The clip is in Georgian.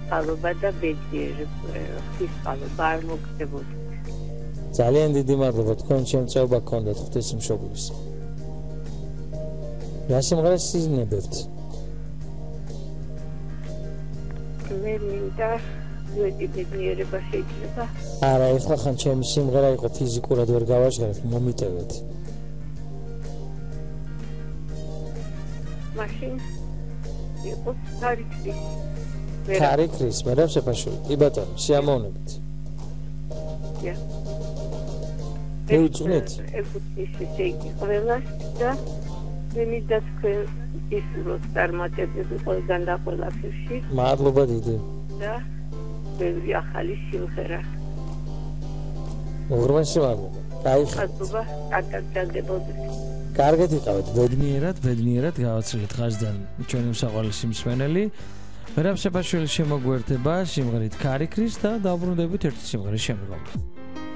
სისხალობა და ბედნიერი სისხალობა არ მოგწებოდი. ძალიან დიდი მადლობა თქვენ შემწეობა გქონდათ ღვთისმშობლის. რა სიმღერას იზნებებთ? მე მინდა ზოგი ბედნიერება შეიძლება. არა, ეხლა ხან ჩემი სიმღერა იყო ფიზიკურად ვერ გავაჟღერებ, მომიტევეთ. მაშინ იყო თარიქი. თარიქის, მერაბ შეფაშვილი. კი ბატონო, სიამოვნებით. Ja. ეუწუნეთ? ეხუთის შეიგი ყველას და მე მინდა თქვენ ისურვოთ წარმატებები ყველგან და ყველაფერში. მადლობა დიდი. და ბევრი ახალი სიმღერა. უღრმესი მადლობა. მადლობა, კარგად გაგებოდეთ. კარგად იყავით, ბედნიერად გავაცილეთ ხაზიდან ჩვენი უსაყვარლესი მსმენელი. მერაბ შეფაშვილის შემოგვერთება სიმღერით ქარიქრის და დავბრუნდებით ერთი სიმღერის შემდგომ.